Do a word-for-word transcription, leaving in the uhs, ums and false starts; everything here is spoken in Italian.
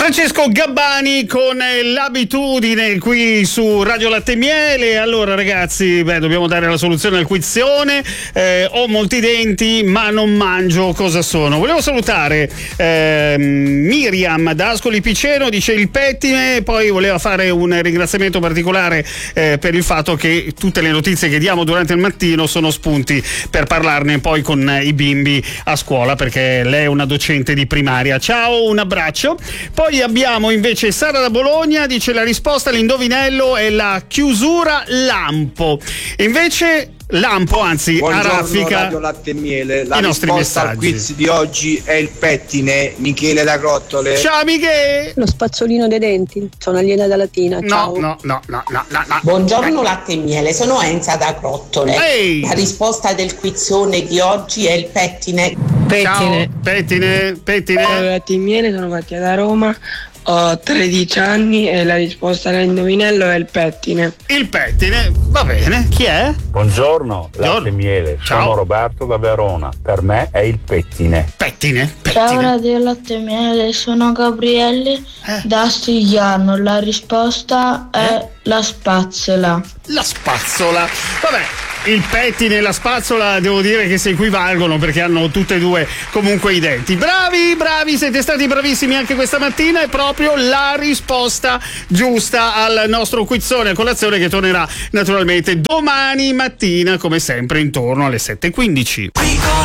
Francesco Gabbani con l'abitudine qui su Radio Latte e Miele. Allora ragazzi, beh, dobbiamo dare la soluzione al quizzone. Eh, ho molti denti ma non mangio, cosa sono? Volevo salutare eh, Miriam da Ascoli Piceno, dice il pettine. Poi voleva fare un ringraziamento particolare eh, per il fatto che tutte le notizie che diamo durante il mattino sono spunti per parlarne poi con i bimbi a scuola, perché lei è una docente di primaria. Ciao, un abbraccio. Poi abbiamo invece Sara da Bologna, dice la risposta all'indovinello è la chiusura lampo. Invece lampo, anzi Buongiorno, Araffica, Radio Latte e Miele. La i nostri risposta al messaggi. quiz di oggi è il pettine. Michele da Grottole. Ciao Michele. Lo spazzolino dei denti. Sono Aliena da Latina. Ciao. No, no, no, no, no, no. Buongiorno Latte e Miele, sono Enza da Grottole. Ehi. La risposta del quizzone di oggi è il pettine. Ciao, pettine, pettine. Allora, Latte e Miele, sono Mattia da Roma, ho tredici anni e la risposta all'indovinello è il pettine. Il pettine, va bene. Chi è? Buongiorno, Latte e Miele, Ciao. sono Roberto da Verona, per me è il pettine. Pettine, Ciao pettine. Radio Latte e Miele, sono Gabriele Eh. da Stigliano. La risposta è Eh? la spazzola. La spazzola. Vabbè, il pettine e la spazzola devo dire che si equivalgono perché hanno tutte e due comunque i denti. Bravi, bravi, siete stati bravissimi anche questa mattina. È proprio la risposta giusta al nostro quizzone a colazione, che tornerà naturalmente domani mattina come sempre intorno alle sette e quindici.